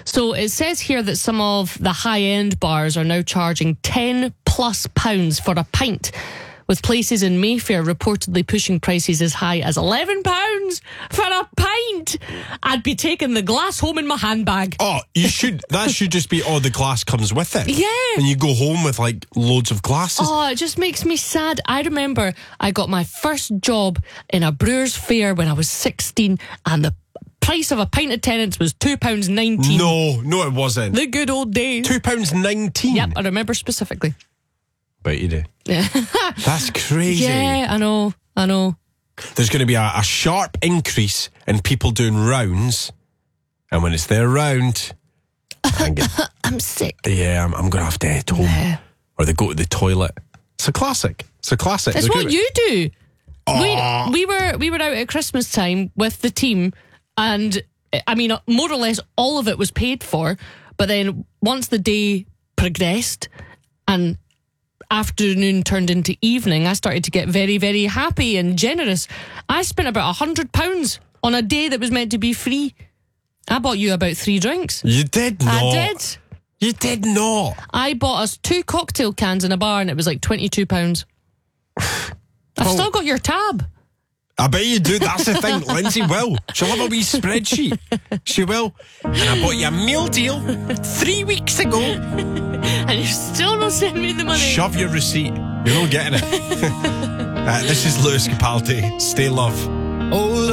So it says here that some of the high-end bars are now charging £10+ for a pint, with places in Mayfair reportedly pushing prices as high as £11 for a pint. I'd be taking the glass home in my handbag. Oh, you should. That should just be, the glass comes with it. Yeah. And you go home with like loads of glasses. Oh, it just makes me sad. I remember I got my first job in a brewer's fair when I was 16, and the price of a pint of Tennent's was £2.19. No, it wasn't. The good old days. £2.19. Yep, I remember specifically. Bet you do. Yeah. That's crazy. Yeah, I know. There's going to be a sharp increase in people doing rounds, and when it's their round, I'm sick. Yeah, I'm going to have to head home. Yeah. Or they go to the toilet. It's a classic. It's what you do. We were out at Christmas time with the team, and I mean, more or less all of it was paid for, but then once the day progressed and afternoon turned into evening, I started to get very, very happy and generous. I spent about £100 on a day that was meant to be free. I bought you about 3 drinks. You did not. I did. You did not. I bought us 2 cocktail cans in a bar, and it was like £22. I've still got your tab. I bet you do. That's the thing. Lindsay will. She'll have a wee spreadsheet. She will. And I bought you a meal deal 3 weeks ago. And you still not send me the money. Shove your receipt. You're not getting it. This is Lewis Capaldi. Stay love. Oh.